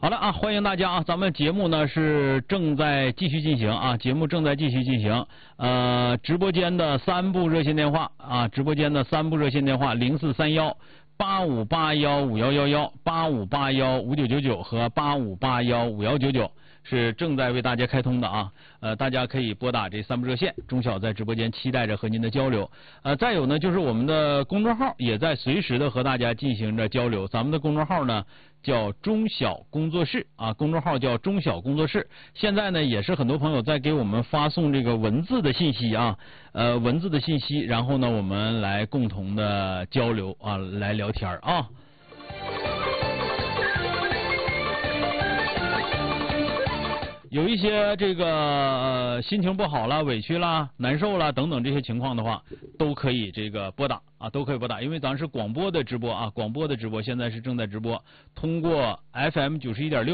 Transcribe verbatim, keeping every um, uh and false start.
好了啊，欢迎大家啊！咱们节目呢是正在继续进行啊，节目正在继续进行。呃，直播间的三部热线电话啊，直播间的三部热线电话零四三幺八五八幺五幺幺幺、八五八幺五九九九和八五八幺五幺九九是正在为大家开通的啊。呃，大家可以拨打这三部热线，钟晓在直播间期待着和您的交流。呃，再有呢，就是我们的公众号也在随时的和大家进行着交流。咱们的公众号呢叫钟晓工作室啊，公众号叫钟晓工作室。现在呢，也是很多朋友在给我们发送这个文字的信息啊，呃，文字的信息，然后呢，我们来共同的交流啊，来聊天啊。有一些这个呃心情不好了、委屈啦、难受啦等等这些情况的话，都可以这个拨打啊，都可以拨打，因为咱是广播的直播啊，广播的直播现在是正在直播，通过 F M 九十一点六。